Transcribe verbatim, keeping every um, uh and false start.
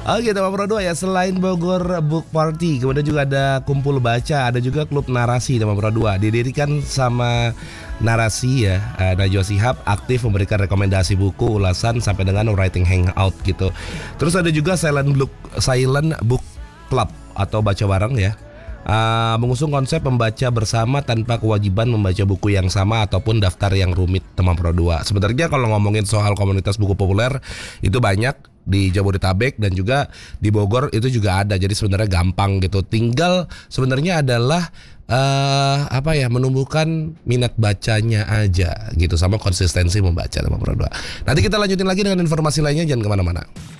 Oke, teman Pro dua ya, selain Bogor Book Party, kemudian juga ada Kumpul Baca, ada juga Klub Narasi teman Pro dua. Didirikan sama Narasi ya, uh, Najwa Shihab aktif memberikan rekomendasi buku, ulasan sampai dengan writing hangout gitu. Terus ada juga Silent Book Silent Book Club atau baca bareng ya. Uh, mengusung konsep membaca bersama tanpa kewajiban membaca buku yang sama ataupun daftar yang rumit teman Pro dua. Sebenarnya kalau ngomongin soal komunitas buku populer itu banyak di Jabodetabek dan juga di Bogor itu juga ada. Jadi sebenarnya gampang gitu. Tinggal sebenarnya adalah uh, apa ya, menumbuhkan minat bacanya aja gitu sama konsistensi membaca teman Pro dua. Nanti kita lanjutin lagi dengan informasi lainnya, jangan kemana-mana.